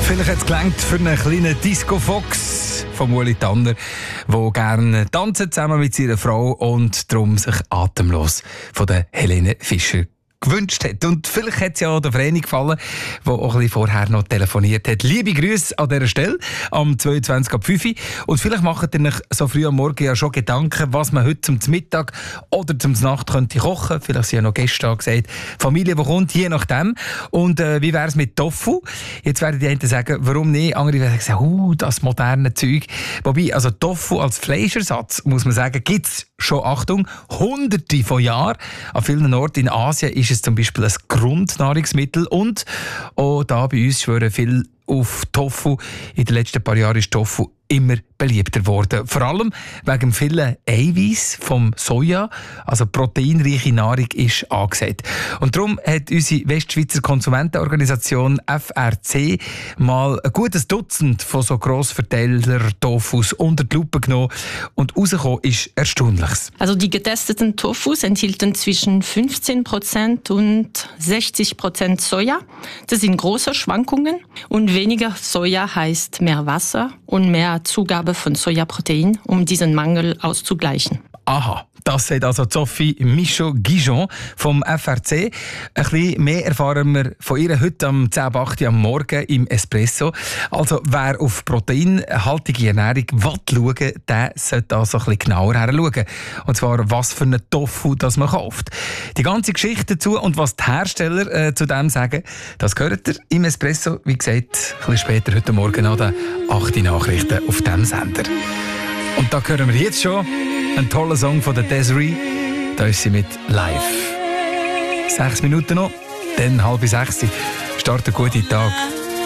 Vielleicht hat es gelangt für einen kleinen Disco-Fox von Uli Tanner, der gerne tanzt zusammen mit seiner Frau und darum sich atemlos von der Helene Fischer gewünscht hat. Und vielleicht hat es ja auch der Vreni gefallen, der auch ein bisschen vorher noch telefoniert hat. Liebe Grüße an dieser Stelle am 22.05 Uhr. Und vielleicht macht ihr euch so früh am Morgen ja schon Gedanken, was man heute zum Mittag oder zum Nacht könnte kochen. Vielleicht sind ja noch Gäste gesagt. Familie, die kommt, je nachdem. Und wie wäre es mit Tofu? Jetzt werden die einen sagen, warum nicht? Andere werden sagen, das moderne Zeug. Wobei, also Tofu als Fleischersatz, muss man sagen, gibt es schon, Achtung, hunderte von Jahren. An vielen Orten in Asien ist es zum Beispiel ein Grundnahrungsmittel und auch da bei uns schwören viel auf Tofu. In den letzten paar Jahren ist Tofu immer beliebter geworden. Vor allem wegen dem vielen Eiweiß vom Soja. Also proteinreiche Nahrung ist angesagt. Und darum hat unsere Westschweizer Konsumentenorganisation FRC mal ein gutes Dutzend von so Grossverteiler-Tofus unter die Lupe genommen und rausgekommen ist Erstaunliches. Also die getesteten Tofus enthielten zwischen 15% und 60% Soja. Das sind große Schwankungen. Und weniger Soja heißt mehr Wasser und mehr Zugabe von Sojaprotein, um diesen Mangel auszugleichen. Aha, das sagt also Sophie Michaud-Guijon vom FRC. Ein bisschen mehr erfahren wir von ihr heute am 10.08 Uhr am Morgen im Espresso. Also wer auf proteinhaltige Ernährung schauen will, der sollte also ein bisschen genauer hinschauen. Und zwar, was für einen Tofu das man kauft. Die ganze Geschichte dazu und was die Hersteller zu dem sagen, das hört ihr im Espresso, wie gesagt, ein bisschen später heute Morgen an den 8 Nachrichten auf diesem Sender. Und da hören wir jetzt schon einen tollen Song von der Desiree. Da ist sie mit Live. 6 Minuten noch, dann 5:30. Start einen guten Tag.